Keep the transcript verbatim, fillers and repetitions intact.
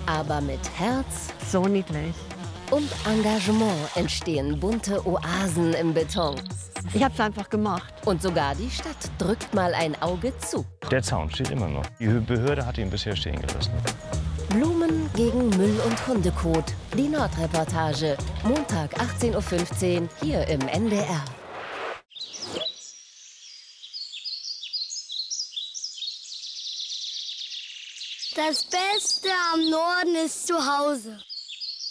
Aber mit Herz So niedlich. und Engagement entstehen bunte Oasen im Beton. Ich habe es einfach gemacht. Und sogar die Stadt drückt mal ein Auge zu. Der Zaun steht immer noch. Die Behörde hat ihn bisher stehen gelassen. Blumen gegen Müll und Hundekot. Die Nordreportage. Montag achtzehn Uhr fünfzehn hier im N D R. Das Beste am Norden ist zu Hause.